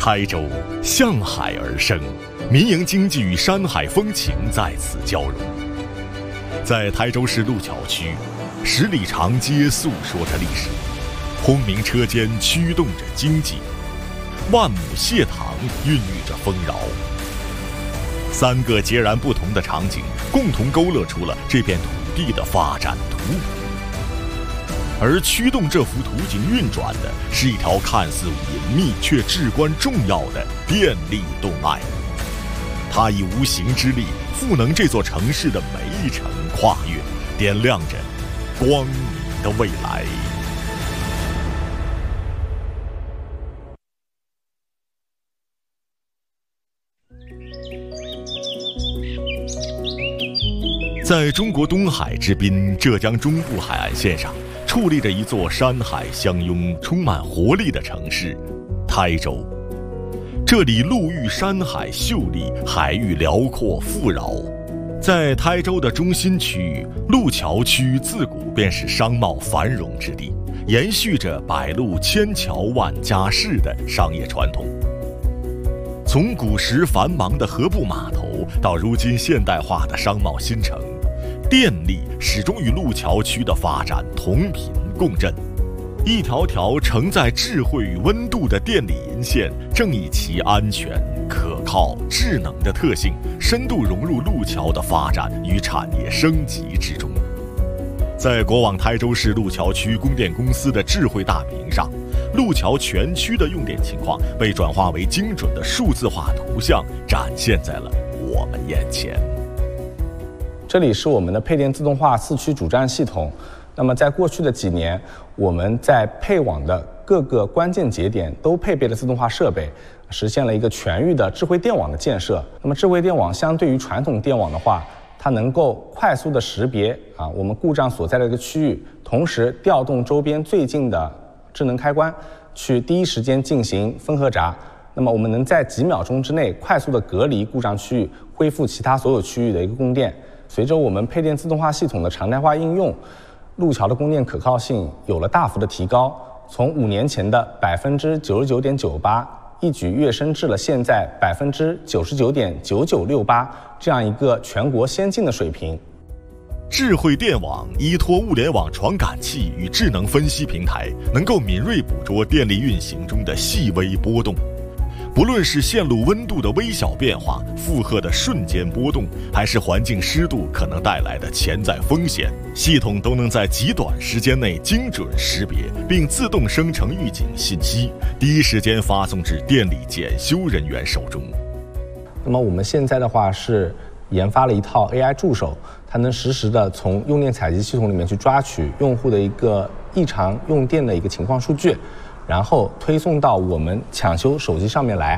台州向海而生，民营经济与山海风情在此交融。在台州市路桥区，10里长街诉说着历史，轰鸣车间驱动着经济，万亩蟹塘孕育着丰饶。3个截然不同的场景，共同勾勒出了这片土地的发展图谱。而驱动这幅图景运转的，是一条看似隐秘却至关重要的电力动脉。它以无形之力赋能这座城市的每一层跨越，点亮着光明的未来。在中国东海之滨浙江中部海岸线上，矗立着一座山海相拥、充满活力的城市——台州。这里陆域山海秀丽，海域辽阔富饶。在台州的中心区域，路桥区自古便是商贸繁荣之地，延续着百路千桥万家室的商业传统。从古时繁忙的河埠码头，到如今现代化的商贸新城，电力始终与路桥区的发展同频共振。一条条承载智慧与温度的电力银线，正以其安全、可靠、智能的特性，深度融入路桥的发展与产业升级之中。在国网台州市路桥区供电公司的智慧大屏上，路桥全区的用电情况被转化为精准的数字化图像，展现在了我们眼前。 这里是我们的配电自动化4区主站系统。那么在过去的几年，我们在配网的各个关键节点都配备了自动化设备，实现了一个全域的智慧电网的建设。那么智慧电网相对于传统电网的话，它能够快速的识别我们故障所在的一个区域，同时调动周边最近的智能开关，去第一时间进行分和闸。那么我们能在几秒钟之内快速的隔离故障区域，恢复其他所有区域的一个供电。随着我们配电自动化系统的常态化应用，路桥的供电可靠性有了大幅的提高，从5年前的99.98%一举跃升至了现在99.9968%这样一个全国先进的水平。 智慧电网依托物联网传感器与智能分析平台，能够敏锐捕捉电力运行中的细微波动。不论是线路温度的微小变化、负荷的瞬间波动，还是环境湿度可能带来的潜在风险，系统都能在极短时间内精准识别，并自动生成预警信息，第一时间发送至电力检修人员手中。 那么我们现在的话是研发了一套 AI 助手，它能实时的从用电采集系统里面去抓取用户的一个异常用电的一个情况数据，然后推送到我们抢修手机上面来。